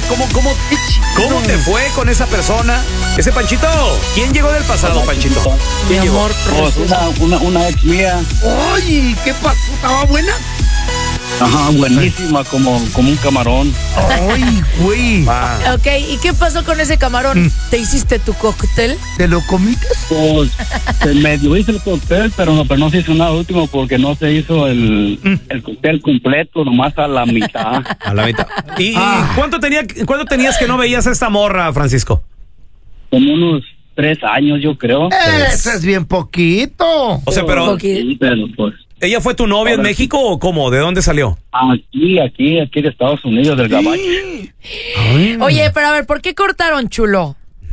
¿Cómo te fue con esa persona? Ese Panchito. ¿Quién llegó del pasado, Panchito? Mi amor, Pues una ex mía. Ay, ¿qué pasó? ¿Estaba buena? Ajá, buenísima, como un camarón. Ay, güey. Ok, ¿y qué pasó con ese camarón? ¿Te hiciste tu cóctel? ¿Te lo comiste? Pues medio hice el cóctel, pero no se hizo nada último porque no se hizo el cóctel completo, nomás a la mitad. A la mitad. ¿Y cuánto tenías que no veías a esta morra, Francisco? Como unos 3 años, yo creo. Eso es bien poquito. O sea, pero Sí, pero pues ¿ella fue tu novia en México o cómo? ¿De dónde salió? aquí de Estados Unidos, del Gabacho. Oye, pero a ver, ¿por qué cortaron, chulo?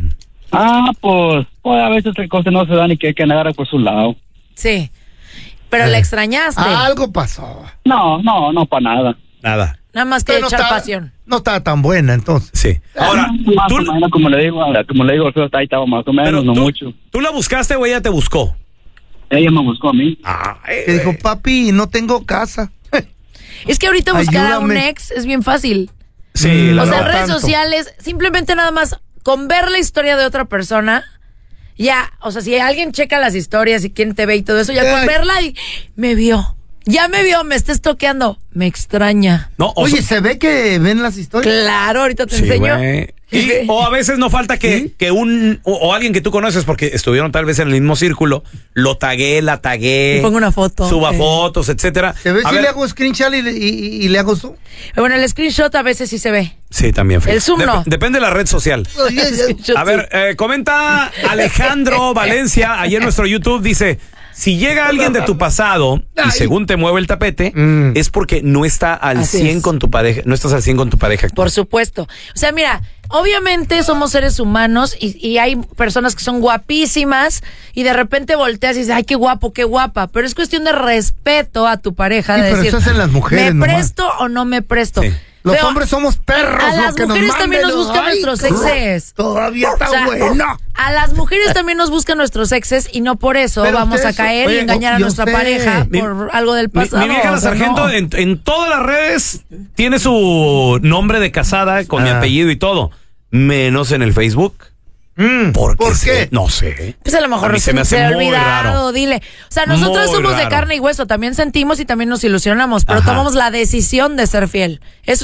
Pues a veces el cosas no se dan y que hay que nadar por su lado. Sí, pero la extrañaste. Algo pasó. No, para nada. Nada. Nada más que Pero echar pasión. No estaba tan buena, entonces. Sí. Ahora, Más o menos, como le digo, ahí estaba más o menos, no mucho. ¿Tú la buscaste o ella te buscó? Ella me buscó a mí. Que dijo, papi, no tengo casa. Es que ahorita buscar a un Ayúdame. ex es bien fácil. Sí, O sea, no redes tanto. sociales, simplemente nada más con ver la historia de otra persona, ya, o sea, si alguien checa las historias y quién te ve y todo eso, ya con Ay. verla y me vio, me está estoqueando, me extraña. No, Oye, ¿se ve que ven las historias? Claro, ahorita te sí, enseño. güey. O a veces no falta que o alguien que tú conoces, porque estuvieron tal vez en el mismo círculo, lo tagué, la tagué. Le pongo una foto. Suba fotos, etcétera. ¿Se ve A si ver, le hago screenshot y le hago zoom? Bueno, el screenshot a veces sí se ve. Sí, también. El Zoom no. Depende de la red social. A ver, comenta Alejandro Valencia, ayer en nuestro YouTube, dice: si llega alguien de tu pasado y según te mueve el tapete, es porque no está al Así 100 es. con tu pareja, no estás al 100 con tu pareja actual. Por supuesto. O sea, mira, obviamente somos seres humanos y hay personas que son guapísimas y de repente volteas y dices, ay, qué guapo, qué guapa. Pero es cuestión de respeto a tu pareja, Sí, de pero decir, eso hacen las mujeres ¿me nomás. presto o no me presto? Sí. Los Feo, hombres somos perros. a los las que nos mujeres también manden, nos buscan ay, nuestros exes. Todavía está O sea, bueno. a las mujeres también nos buscan nuestros exes y no por eso Pero vamos a ustedes- caer y oye, engañar a yo nuestra sé. pareja Mi- por algo del pasado. Mi vieja la o sea, sargento no. en todas las redes tiene su nombre de casada con mi apellido y todo, menos en el Facebook. ¿Por qué? No sé. Pues a lo mejor A mí se me hace ha muy olvidado, raro. dile. O sea, nosotros Muy somos de raro. carne y hueso, también sentimos y también nos ilusionamos, pero Ajá. tomamos la decisión de ser fiel.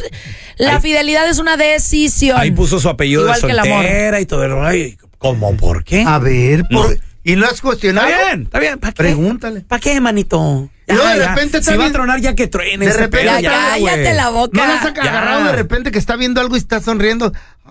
La fidelidad es una decisión. Ahí puso su apellido Igual de que el amor. soltera y todo el rollo. ¿Cómo? ¿Por qué? A ver, No. ¿y no has cuestionado? Está bien. ¿Para qué? Pregúntale. ¿Para qué, manito? Y luego de repente si está va a bien- tronar ya que truene. de ese repente pedo, está- cállate güey. la boca. ¿No las ha agarrado de repente que está viendo algo y está sonriendo?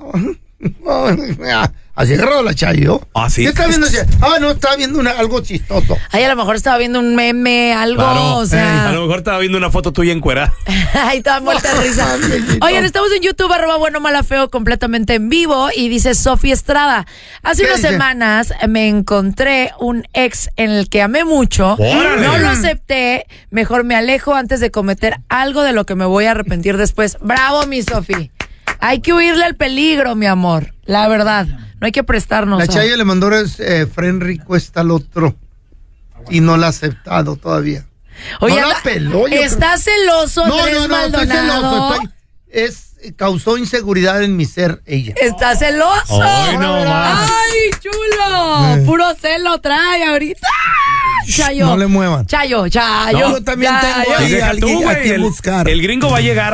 Así agarrado la Chayo. Ah, sí. ¿Qué está viendo? No, está viendo algo chistoso. Ay, a lo mejor estaba viendo un meme, algo, Claro. o sea. A lo mejor estaba viendo una foto tuya encuerada. Ahí estaba muerta de risa. Oigan, estamos en YouTube, @buenomala_feo, completamente en vivo. Y dice Sofía Estrada: hace ¿Qué unas dice? semanas me encontré un ex en el que amé mucho. ¡Órale! No lo acepté. Mejor me alejo antes de cometer algo de lo que me voy a arrepentir después. Bravo, mi Sofi. Hay que huirle al peligro, mi amor. La verdad. No hay que prestarnos. La a- Chayo le mandó friend request al otro y no la ha aceptado todavía. Oye, no la peló, yo ¿está celoso, Andrés estoy Maldonado? celoso. Causó inseguridad en mi ser ella. ¿Está celoso? Ay, no más. ¡Ay, chulo! Puro celo trae ahorita. Chayo. No le muevan. Chayo. No, yo también tengo Chayo. ahí Y deja tú, alguien a güey. quien buscar. El gringo va a llegar